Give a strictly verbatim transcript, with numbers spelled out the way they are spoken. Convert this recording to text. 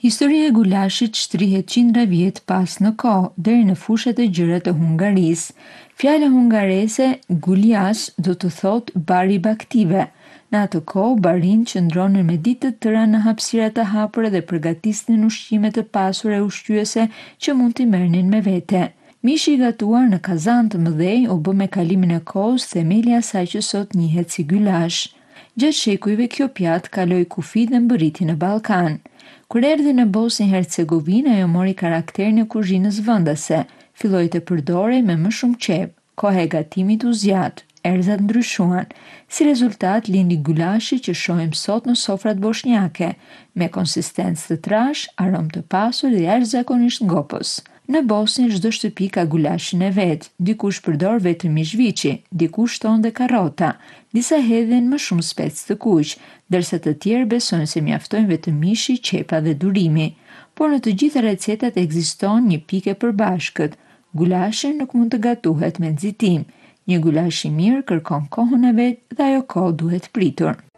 Historia e gulashit shtrihet qindra vjet pas në kohë, deri në fushat e gjera të Hungarisë. Fjala hungareze guljash do të thotë bar i baktive. Në atë kohë, barinë qëndronin me ditë të tëra në hapësira të hapura dhe përgatisnin ushqime të pasura e ushqyese që mund t'i merrnin me vete. Mishi i gatuar në kazan të mëdhenj u bë me kalimin e kohës themeli i asaj që sot njihet si gylash. Gjatë shekujve kjo pjatë kaloi kufi dhe mbërriti në Ballkan. Kur erdhi në Bosnjë Hercegovinë, ajo mori karakterin e kuzhinës vendase, filloi të përdorej me më shumë qep. Koha e gatimit u zgjat, erëzat ndryshuan. Si rezultat lindi gylashi që shohim sot në sofrat bosnjake, me konsistencë të trash, aromë të pasur dhe jashtëzakonisht ngopës. Në Bosnjë çdo shtëpi ka gulashin e vet. Dikush përdor vetëm mishviçi, dikush shton dhe karrota. Disa hedhin më shumë specë të kuq, ndërsa të tjerë besojnë se mjaftojnë vetëm mishi, qepa dhe durimi. Por në të gjitha recetat ekziston një pikë e përbashkët. Gulashi nuk mund të gatuhet me nxitim. Një gulash i mirë kërkon kohën e vet dhe ajo kohë duhet pritur.